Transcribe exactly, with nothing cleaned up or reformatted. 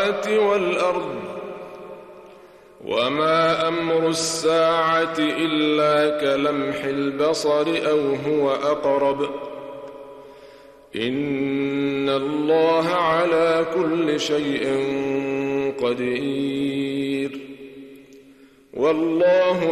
السماوات والأرض وما أمر الساعة إلا كلمح البصر أو هو أقرب إن الله على كل شيء قدير والله